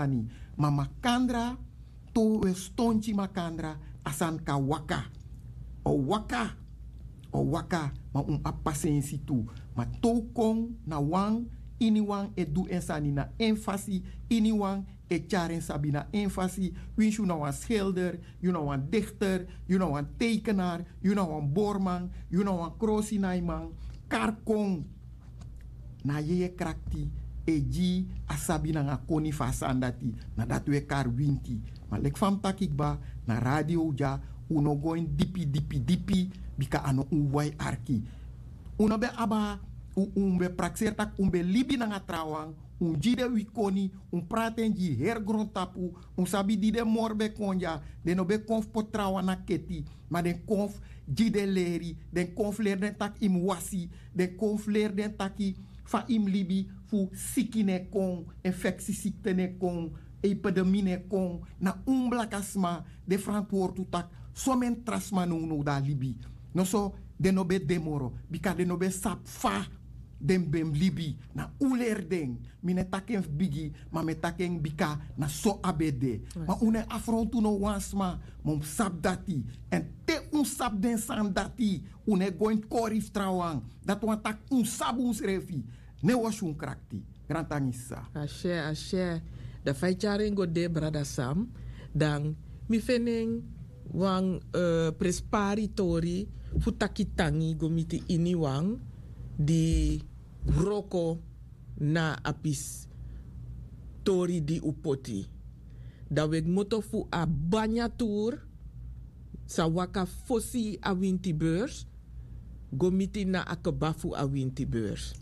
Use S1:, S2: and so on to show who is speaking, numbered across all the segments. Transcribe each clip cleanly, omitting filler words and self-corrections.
S1: sani. Ma makandra, to we stonchi makandra, asan ka waka. O waka, ma apasensi tu. Ma to kong na wang, ini wang e du ensani na enfasi, ini wang e charen sabi na enfasi. Wins you nou een schilder, you nou een dichter, you nou een tekenaar, you nou een boorman, you nou een kroosinaiman, karkong. Na ye krakti, eji asabi na nga koni fasandati, na dat we kar winti. Maar lek fam takikba, na radio ja, uno goin dipi, bika ano unwai arki. Uno be aba, be praxer tak, be libi na nga trawang, jide wikoni, pratenji hergrondtapu, sabi di de morbe konja, de no be konf potrawa na keti, ma den konf jide leri, den konf ler den tak im wasi, den konf ler den taki fa im libi fu sikine kon, infectie ziekte ne kon, epidemie ne kon, na umblakasma, de verantwoord tak, somen trasma no da libi. No so, de no be demoro, bika de no be sap fa, den bem libi, na uler den, mine taken bigi, ma me taken bika, na so abede. Ma une afrontu no wansma, mom sap dati, en te un sap den san dati, une goin korif trawang, dat wan tak un sap uns refi, ne was un krakti, grantangisa.
S2: Ashe, da fai charingo de brada Sam, dan mi feneng wang presparitori, futakitangi gomiti ini wang, di roko na apis tori di upoti. Da weg moto fu a banya tour sa waka fosi a winti beurs gomiti na akabafu a winti beurs.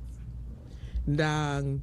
S2: Dan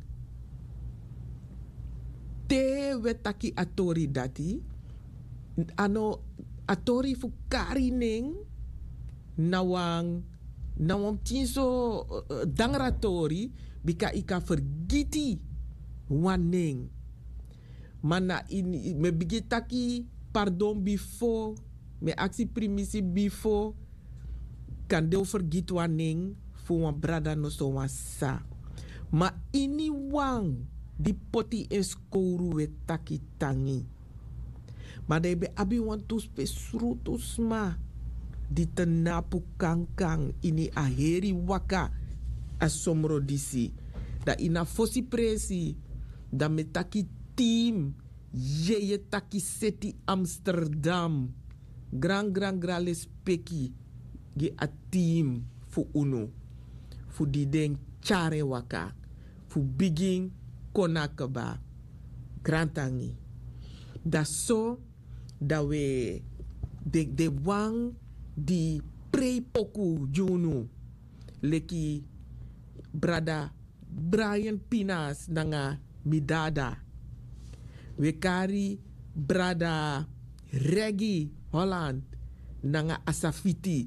S2: te wetaki atori dati ano atori fu karining nawang tinso dangratori bika ika vergiti waning. Mana ini me bigitaki pardon before me aksi primisi before kan deu vergit waning fu wan brada no so wan sa. Ma ini wang di poti eskouru we taki tangi. Ma debe abi wan tus pesrutus ma. Di tenapu kangkang ini aheri waka asomro disi. Da ina fosi presi. Da metaki team. Ye taki seti Amsterdam. Gran les peki. Ge a team fu uno. Fu di den chare waka. Fu biging konakaba. Grantangi. Da so. Da we. De wang. Di prei poku junu leki brada Brian Pinas nanga midada wekari brada Reggie Holland nanga asafiti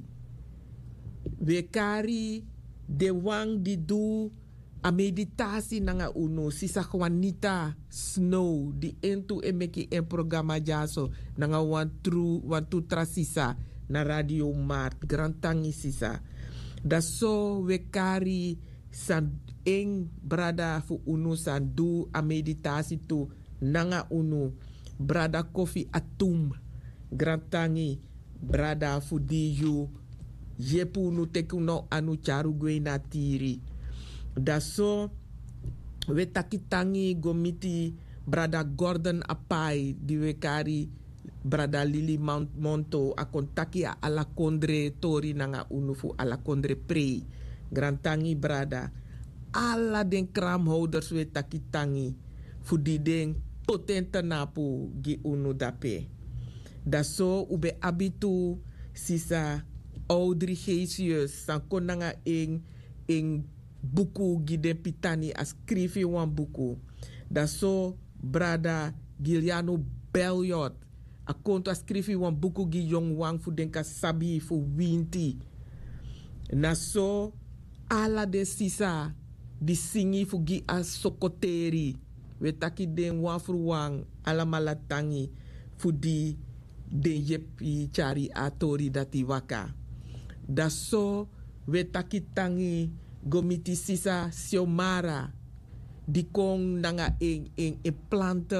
S2: wekari de wang di du a meditasi nanga uno sisa Juanita Snow di entu emeki en programa jaso nanga wan tu trasisa na radio Mart grantangi sisa. Da so wekari san eng brada fu unu san du a meditasi tu nanga unu brada Kofi Atum grantangi brada fu diyu yepu nu teku no anu charu gwe na tiri. Da so wetakitangi gomiti brada Gordon Apai di wekari brada Lili Monto a kontaki a alakondre tori nanga unufu alakondre pre grantangi brada ala den kramhouders we takitangi fu di den potente napu gi unu dape. Da so ube abitu sisa Audrey Gesius san konanga ing buku gi den pitani a skrifi wan buku. Da so brada Giliano Belliot a konto a skrifi wan buku gi yong wang fu denka sabi fu winti. Na so ala de sisa di singi fu gi a sokoteri. We taki den wan fu wang ala malatangi fu di den yepi chari a tori dati waka. Da so we taki tangi gomiti sisa siomara di kong nanga en planta